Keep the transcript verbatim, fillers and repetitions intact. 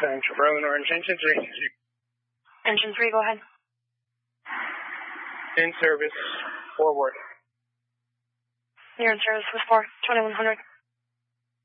Central Berlin Orange, engine three. Engine three, go ahead. In service, forward. You're in service with four, twenty-one hundred.